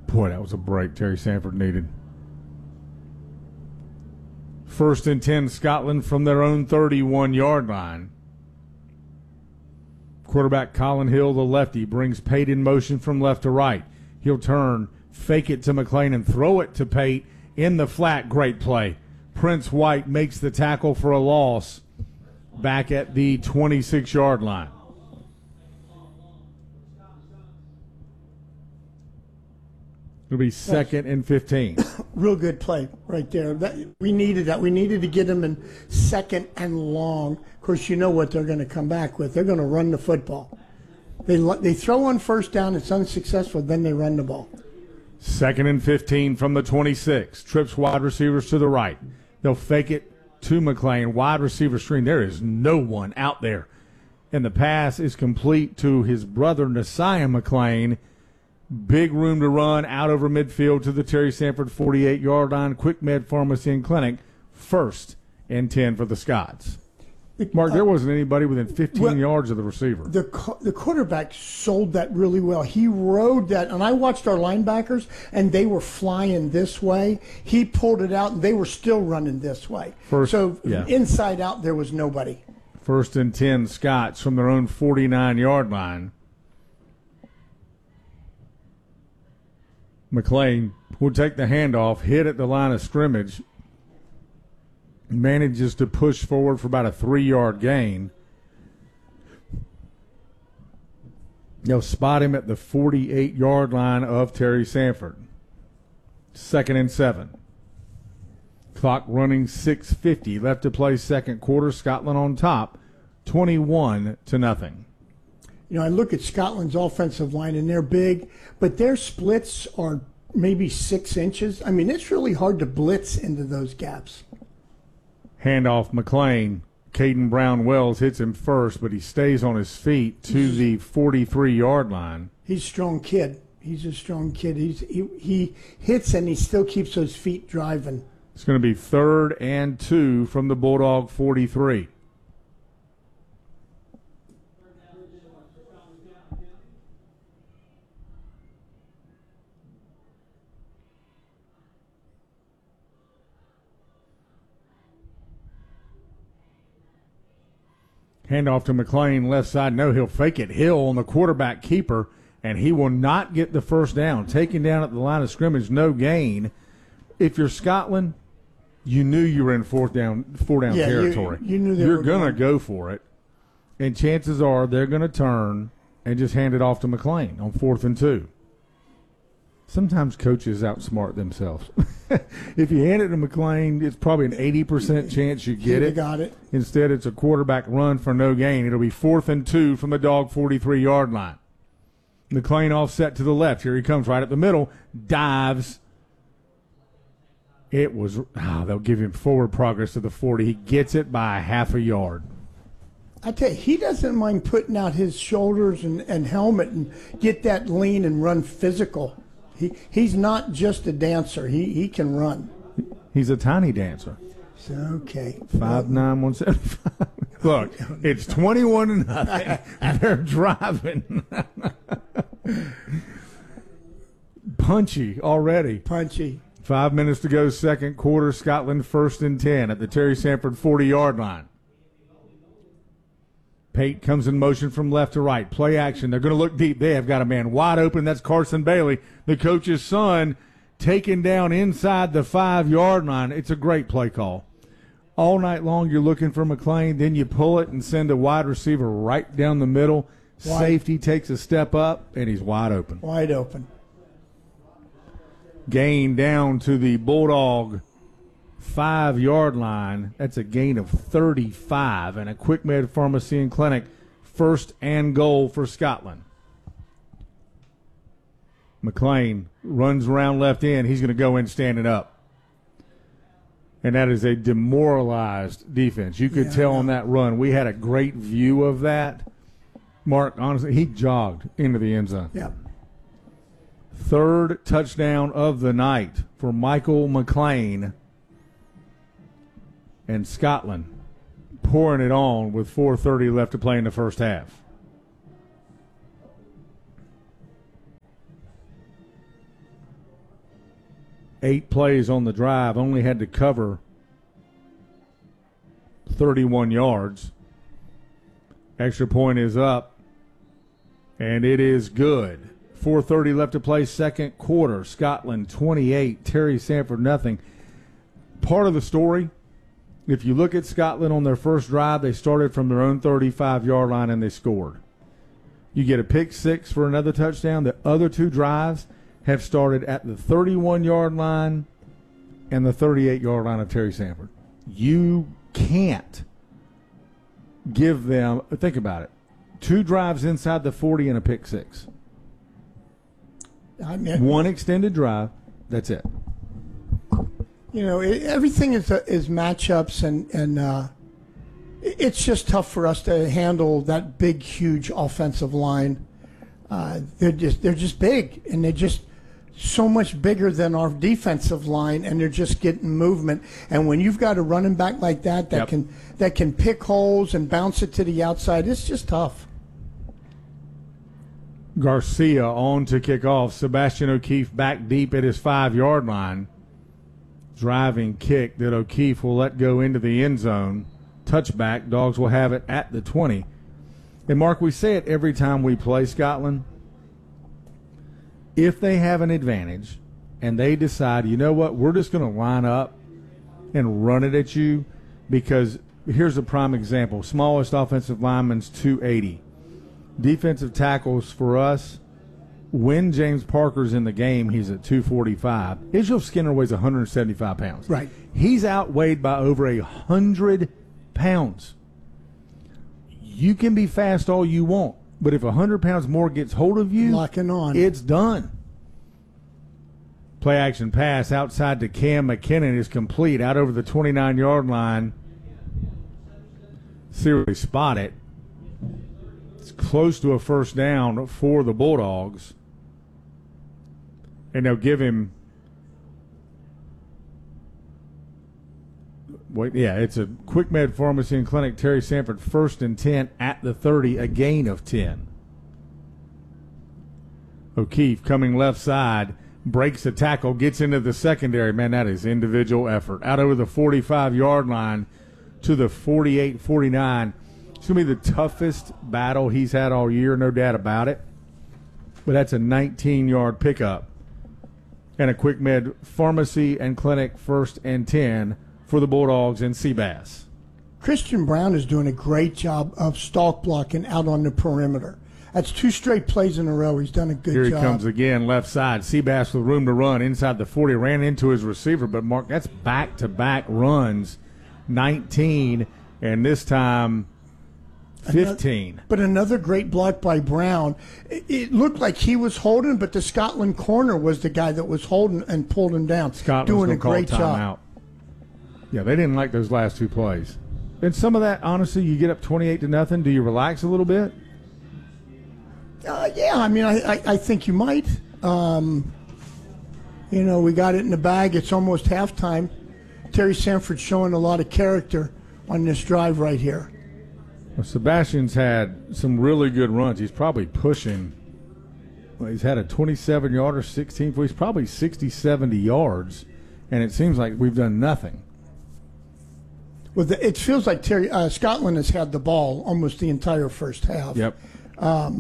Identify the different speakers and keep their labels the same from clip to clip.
Speaker 1: Boy, that was a break Terry Sanford needed. 1st and 10, Scotland from their own 31-yard line. Quarterback Colin Hill, the lefty, brings Pate in motion from left to right. He'll turn, fake it to McLean, and throw it to Pate in the flat. Great play. Prince White makes the tackle for a loss back at the 26-yard line. It'll be 2nd and 15.
Speaker 2: Real good play right there. We needed that. We needed to get them in 2nd and long. Of course, you know what they're going to come back with. They're going to run the football. They throw on 1st down. It's unsuccessful. Then they run the ball.
Speaker 1: 2nd and 15 from the 26. Trips wide receivers to the right. They'll fake it to McLean. Wide receiver screen. There is no one out there. And the pass is complete to his brother, Nasiah McLean. Big room to run out over midfield to the Terry Sanford 48-yard line. Quick Med Pharmacy and Clinic, 1st and 10 for the Scots. Mark, there wasn't anybody within 15 yards of the receiver.
Speaker 2: The quarterback sold that really well. He rode that, and I watched our linebackers, and they were flying this way. He pulled it out, and they were still running this way. Inside out, there was nobody.
Speaker 1: 1st and 10, Scots from their own 49-yard line. McLean will take the handoff, hit at the line of scrimmage, manages to push forward for about a 3-yard gain. They'll spot him at the 48-yard line of Terry Sanford. 2nd and 7. Clock running 6:50 left to play second quarter. Scotland on top, 21-0.
Speaker 2: You know, I look at Scotland's offensive line, and they're big, but their splits are maybe 6 inches. I mean, it's really hard to blitz into those gaps.
Speaker 1: Handoff McLean. Caden Brown-Wells hits him first, but he stays on his feet to the 43-yard line.
Speaker 2: He's a strong kid. He's a strong kid. He hits, and he still keeps those feet driving.
Speaker 1: It's going to be 3rd and 2 from the Bulldog 43. Handoff to McLean, left side. No, he'll fake it. Hill on the quarterback keeper, and he will not get the first down. Taken down at the line of scrimmage, no gain. If you're Scotland, you knew you were in four down territory.
Speaker 2: You knew
Speaker 1: you're going to go for it, and chances are they're going to turn and just hand it off to McLean on 4th and 2. Sometimes coaches outsmart themselves. If you hand it to McLean, it's probably an 80% chance you get it.
Speaker 2: Got it.
Speaker 1: Instead, it's a quarterback run for no gain. It'll be 4th and 2 from the Dog 43-yard line. McLean offset to the left. Here he comes right up the middle. Dives. It was, they'll give him forward progress to the 40. He gets it by a half a yard.
Speaker 2: I tell you, he doesn't mind putting out his shoulders and helmet and get that lean and run physical. He's not just a dancer. He can run.
Speaker 1: He's a tiny dancer.
Speaker 2: So, okay.
Speaker 1: 5'9", 175. Look, it's 21-0. They're driving. Punchy already.
Speaker 2: Punchy.
Speaker 1: 5 minutes to go, second quarter. Scotland 1st and 10 at the Terry Sanford 40-yard line. Pate comes in motion from left to right. Play action. They're going to look deep. They have got a man wide open. That's Carson Bailey, the coach's son, taken down inside the 5-yard line. It's a great play call. All night long you're looking for McLean. Then you pull it and send a wide receiver right down the middle. Safety takes a step up, and he's wide open.
Speaker 2: Wide open.
Speaker 1: Gain down to the Bulldog 5-yard line. That's a gain of 35, and a Quick Med Pharmacy and Clinic 1st and goal for Scotland. McLean runs around left end. He's going to go in standing up. And that is a demoralized defense. You could tell on that run. We had a great view of that. Mark, honestly, he jogged into the end zone.
Speaker 2: Yeah.
Speaker 1: 3rd touchdown of the night for Michael McLean. And Scotland pouring it on with 4:30 left to play in the first half. 8 plays on the drive, only had to cover 31 yards. Extra point is up, and it is good. 4:30 left to play, second quarter. Scotland 28, Terry Sanford nothing. Part of the story, if you look at Scotland on their first drive, they started from their own 35-yard line and they scored. You get a pick six for another touchdown. The other 2 drives have started at the 31-yard line and the 38-yard line of Terry Sanford. You can't give them, think about it, 2 drives inside the 40 and a pick six.
Speaker 2: I mean,
Speaker 1: 1 extended drive, that's it.
Speaker 2: You know, everything is matchups, and it's just tough for us to handle that big, huge offensive line. They're just big, and they're just so much bigger than our defensive line, and they're just getting movement. And when you've got a running back like that
Speaker 1: Yep.
Speaker 2: can pick holes and bounce it to the outside, it's just tough.
Speaker 1: Garcia on to kick off. Sebastian O'Keefe back deep at his 5-yard line. Driving kick that O'Keefe will let go into the end zone. Touchback. Dogs will have it at the 20. And, Mark, we say it every time we play Scotland. If they have an advantage and they decide, you know what, we're just going to line up and run it at you, because here's a prime example. Smallest offensive lineman's 280. Defensive tackles for us, when James Parker's in the game, he's at 245. Israel Skinner weighs 175 pounds.
Speaker 2: Right.
Speaker 1: He's outweighed by over 100 pounds. You can be fast all you want, but if 100 pounds more gets hold of you,
Speaker 2: Locking on.
Speaker 1: it's done. Play action pass outside to Cam McKinnon is complete out over the 29-yard line. Seriously spot it. It's close to a first down for the Bulldogs. And they'll give him, it's a Quick Med Pharmacy and Clinic. Terry Sanford 1st and 10 at the 30, a gain of 10. O'Keefe coming left side, breaks a tackle, gets into the secondary. Man, that is individual effort. Out over the 45-yard line to the 48-49. It's going to be the toughest battle he's had all year, no doubt about it. But that's a 19-yard pickup. And a Quick Med Pharmacy and Clinic 1st and 10 for the Bulldogs and Seabass.
Speaker 2: Christian Brown is doing a great job of stalk blocking out on the perimeter. That's 2 straight plays in a row. He's done a good
Speaker 1: Here he
Speaker 2: job.
Speaker 1: comes again, left side. Seabass with room to run inside the 40. Ran into his receiver, but, Mark, that's back-to-back runs. 19, and this time 15.
Speaker 2: But another great block by Brown. It looked like he was holding, but the Scotland corner was the guy that was holding and pulled him down.
Speaker 1: Scotland's
Speaker 2: doing a
Speaker 1: gonna call
Speaker 2: great job.
Speaker 1: timeout. Yeah, they didn't like those last 2 plays. And some of that, honestly, you get up 28-0. Do you relax a little bit?
Speaker 2: Yeah, I mean, I think you might. You know, we got it in the bag. It's almost halftime. Terry Sanford showing a lot of character on this drive right here.
Speaker 1: Well, Sebastian's had some really good runs. He's probably pushing. Well, he's had a 27-yarder, 16. He's probably 60, 70 yards, and it seems like we've done nothing.
Speaker 2: Well, it feels like Scotland has had the ball almost the entire first half.
Speaker 1: Yep.
Speaker 2: I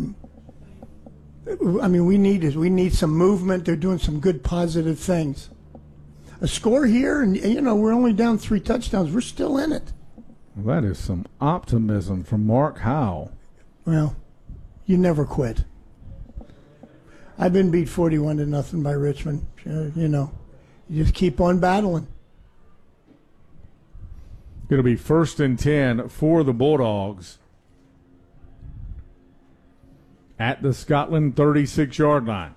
Speaker 2: mean, we need some movement. They're doing some good positive things. A score here, and you know we're only down 3 touchdowns. We're still in it.
Speaker 1: Well, that is some optimism from Mark Howell.
Speaker 2: Well, you never quit. I've been beat 41-0 by Richmond. You know, you just keep on battling.
Speaker 1: It'll be 1st and 10 for the Bulldogs at the Scotland 36-yard line.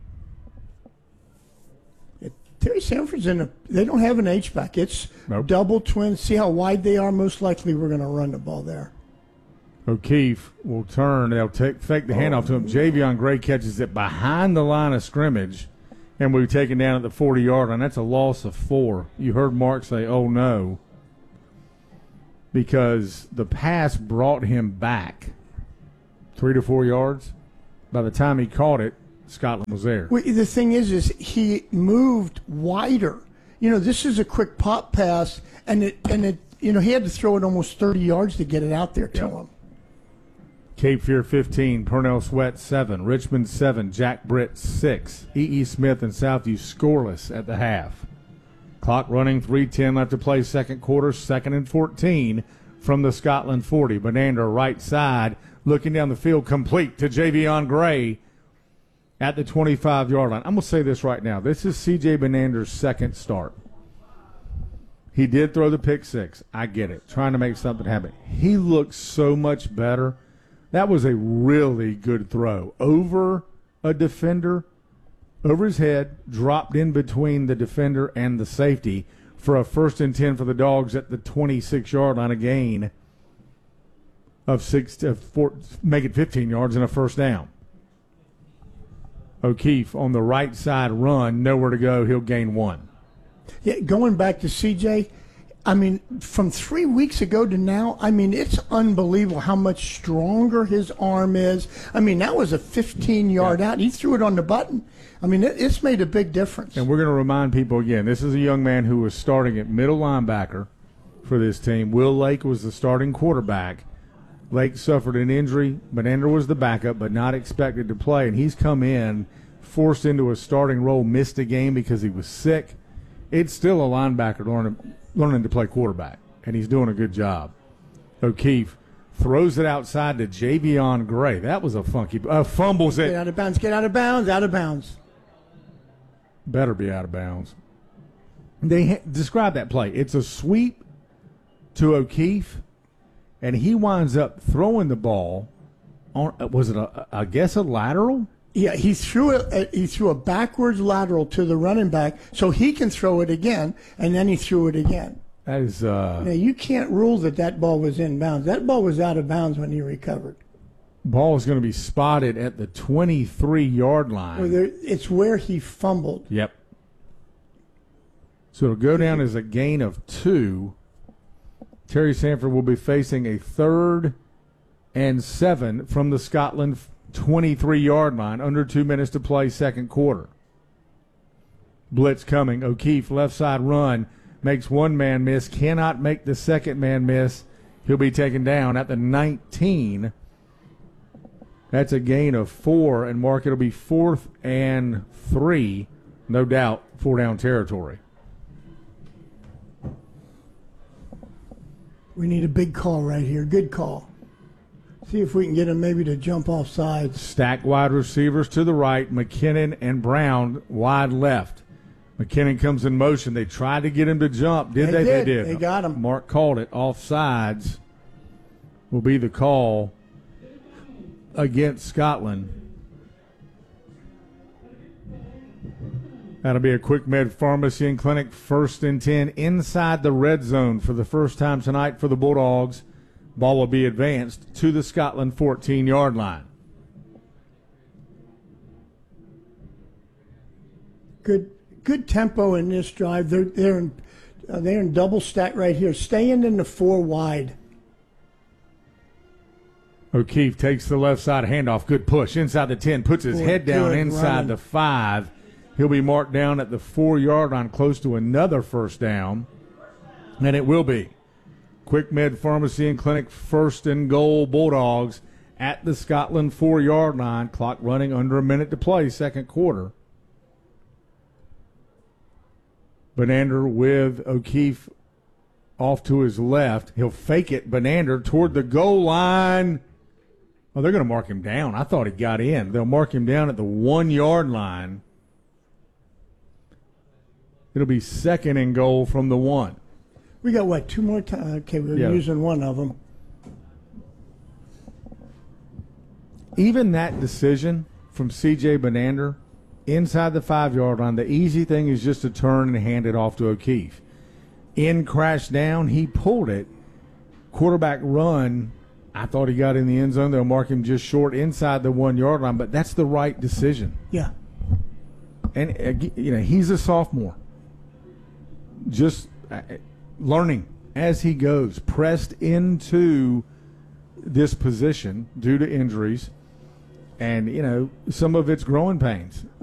Speaker 2: Terry Sanford's they don't have an H-back. It's
Speaker 1: Nope.
Speaker 2: double twin. See how wide they are? Most likely we're going to run the ball there.
Speaker 1: O'Keefe will turn. They'll fake the handoff to him. Javion Gray catches it behind the line of scrimmage, and we've taken down at the 40-yard line. That's a loss of 4. You heard Mark say, oh, no, because the pass brought him back 3 to 4 yards. By the time he caught it, Scotland was there.
Speaker 2: Well, the thing is he moved wider. This is a quick pop pass, and it he had to throw it almost 30 yards to get it out there to him.
Speaker 1: Cape Fear 15, Purnell Sweat 7, Richmond 7, Jack Britt 6, E.E. Smith and Southview scoreless at the half. Clock running, 3:10 left to play, second quarter, 2nd and 14 from the Scotland 40. Benander right side, looking down the field, complete to Javion Gray at the 25-yard line. I'm going to say this right now. This is C.J. Benander's second start. He did throw the pick six. I get it, trying to make something happen. He looks so much better. That was a really good throw. Over a defender, over his head, dropped in between the defender and the safety for a 1st and 10 for the Dogs at the 26-yard line, a gain of 6 to 4, make it 15 yards and a first down. O'Keefe on the right side run, nowhere to go. He'll gain 1.
Speaker 2: Yeah, going back to CJ, from 3 weeks ago to now, it's unbelievable how much stronger his arm is. That was a 15-yard out. He threw it on the button. It's made a big difference.
Speaker 1: And we're going to remind people again, this is a young man who was starting at middle linebacker for this team. Will Lake was the starting quarterback. Lake suffered an injury. Benander was the backup, but not expected to play. And he's come in, forced into a starting role, missed a game because he was sick. It's still a linebacker learning to play quarterback, and he's doing a good job. O'Keefe throws it outside to Javion Gray. That was a funky fumbles it.
Speaker 2: Get out of bounds, get out of bounds, out of bounds.
Speaker 1: Better be out of bounds. They describe that play. It's a sweep to O'Keefe, and he winds up throwing the ball on. Was it I guess a lateral?
Speaker 2: Yeah, he threw a backwards lateral to the running back so he can throw it again, and then he threw it again.
Speaker 1: That is.
Speaker 2: Now you can't rule that ball was in bounds. That ball was out of bounds when he recovered.
Speaker 1: Ball is going to be spotted at the 23-yard line.
Speaker 2: It's where he fumbled.
Speaker 1: Yep. So it'll go down as a gain of 2. Terry Sanford will be facing a 3rd and 7 from the Scotland 23-yard line, under 2 minutes to play, second quarter. Blitz coming. O'Keefe, left side run, makes one man miss, cannot make the second man miss. He'll be taken down at the 19. That's a gain of 4, and Mark, it'll be 4th and 3, no doubt, 4-down territory.
Speaker 2: We need a big call right here. Good call. See if we can get him maybe to jump off sides.
Speaker 1: Stack wide receivers to the right, McKinnon and Brown wide left. McKinnon comes in motion. They tried to get him to jump. They did. They did.
Speaker 2: They got him.
Speaker 1: Mark called it. Offsides will be the call against Scotland. That'll be a Quick Med Pharmacy and Clinic 1st and 10 inside the red zone for the first time tonight for the Bulldogs. Ball will be advanced to the Scotland 14-yard line.
Speaker 2: Good tempo in this drive. They're in double stack right here, staying in the 4 wide.
Speaker 1: O'Keefe takes the left side handoff. Good push inside the 10. Puts his head down inside the 5. He'll be marked down at the 4-yard line, close to another first down, and it will be. Quick Med Pharmacy and Clinic 1st and goal, Bulldogs at the Scotland 4-yard line. Clock running under a minute to play, second quarter. Benander with O'Keefe off to his left. He'll fake it. Benander toward the goal line. Oh, they're going to mark him down. I thought he got in. They'll mark him down at the 1-yard line. It'll be 2nd and goal from the 1.
Speaker 2: We got, 2 more times? Okay, we're using one of them.
Speaker 1: Even that decision from C.J. Benander inside the 5-yard line, the easy thing is just to turn and hand it off to O'Keefe. In crash down, he pulled it. Quarterback run, I thought he got in the end zone. They'll mark him just short inside the 1-yard line, but that's the right decision.
Speaker 2: Yeah.
Speaker 1: And, he's a sophomore. Just learning as he goes, pressed into this position due to injuries. And, some of it's growing pains.